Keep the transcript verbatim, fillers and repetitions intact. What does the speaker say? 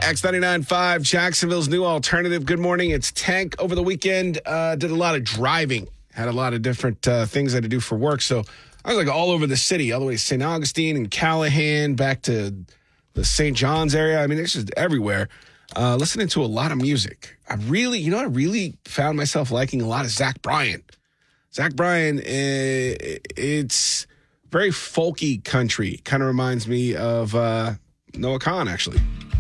X ninety-nine point five, Jacksonville's new alternative. Good morning. It's Tank. Over the weekend, uh, did a lot of driving. Had a lot of different uh, things I had to do for work. So I was like all over the city, all the way to Saint Augustine and Callahan, back to the Saint John's area. I mean, it's just everywhere. Uh, listening to a lot of music. I really, you know, I really found myself liking a lot of Zach Bryan. Zach Bryan, uh, it's very folky country. Kind of reminds me of uh, Noah Khan, actually.